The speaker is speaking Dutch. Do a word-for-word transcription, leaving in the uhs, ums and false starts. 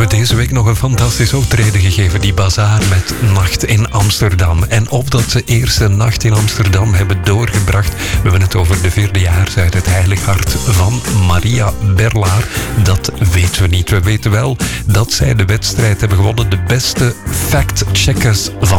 deze week nog een fantastisch optreden gegeven. Die bazaar met Nacht in Amsterdam. En of dat ze eerste nacht in Amsterdam hebben doorgebracht. We hebben het over de vierde jaar uit het Heilig Hart van Maria Berlaar. Dat weten we niet. We weten wel dat zij de wedstrijd hebben gewonnen. De beste fact-checkers van